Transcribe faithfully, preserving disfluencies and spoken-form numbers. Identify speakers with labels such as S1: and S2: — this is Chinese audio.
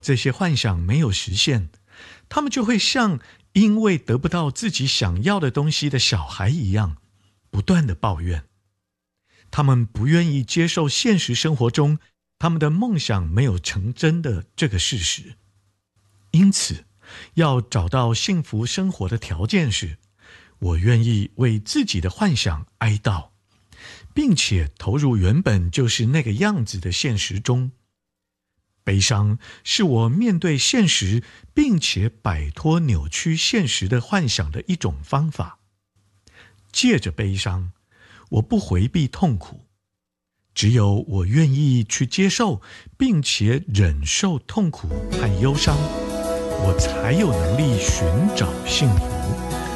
S1: 这些幻想没有实现，他们就会像因为得不到自己想要的东西的小孩一样，不断地抱怨。他们不愿意接受现实生活中他们的梦想没有成真的这个事实。因此，要找到幸福生活的条件是，我愿意为自己的幻想哀悼，并且投入原本就是那个样子的现实中。悲伤是我面对现实，并且摆脱扭曲现实的幻想的一种方法。借着悲伤，我不回避痛苦，只有我愿意去接受，并且忍受痛苦和忧伤，我才有能力寻找幸福。